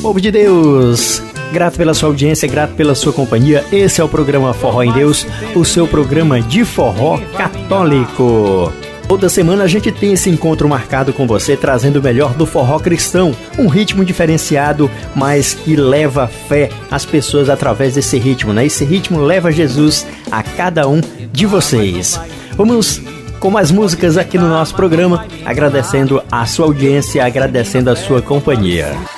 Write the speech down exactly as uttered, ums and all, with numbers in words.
Povo de Deus, grato pela sua audiência, grato pela sua companhia. Esse é o programa Forró em Deus, o seu programa de forró católico. Toda semana a gente tem esse encontro marcado com você, trazendo o melhor do forró cristão, um ritmo diferenciado, mas que leva fé às pessoas através desse ritmo, né? Esse ritmo leva Jesus a cada um de vocês. Vamos com mais músicas aqui no nosso programa, agradecendo a sua audiência, agradecendo a sua companhia.